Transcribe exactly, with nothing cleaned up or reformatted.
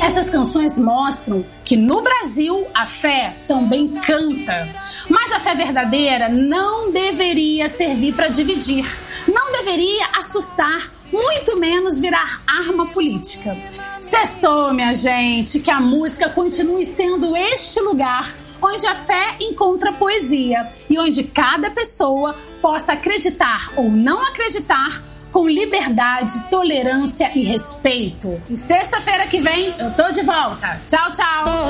Essas canções mostram que no Brasil a fé também canta. Mas a fé verdadeira não deveria servir para dividir, não deveria assustar, muito menos virar arma política. Sextou, minha gente, que a música continue sendo este lugar onde a fé encontra poesia e onde cada pessoa possa acreditar ou não acreditar com liberdade, tolerância e respeito. E sexta-feira que vem eu tô de volta. Tchau, tchau!